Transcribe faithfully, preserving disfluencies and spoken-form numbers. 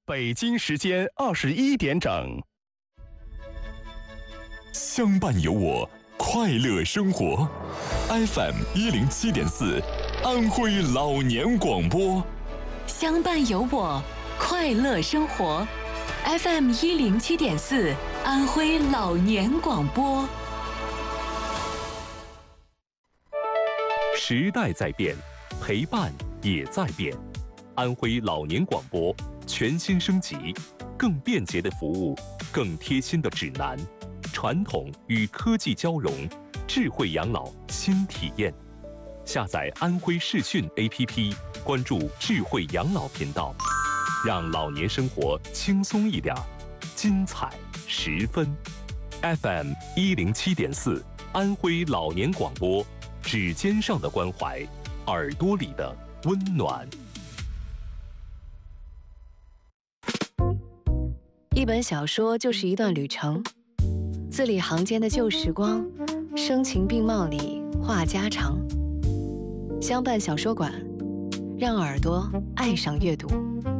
北京时间二十一点整。 相伴有我，快乐生活。F M 一零七点四，安徽老年广播。 相伴有我，快乐生活。F M 一零七点四，安徽老年广播。 时代在变，陪伴也在变。安徽老年广播全新升级，更便捷的服务，更贴心的指南，传统与科技交融，智慧养老新体验。下载安徽视讯 A P P， 关注智慧养老频道，让老年生活轻松一点，精彩十分。F M 一零七点四，安徽老年广播，指尖上的关怀，耳朵里的温暖。 一本小说就是一段旅程，字里行间的旧时光，声情并茂里话家常。相伴小说馆，让耳朵爱上阅读。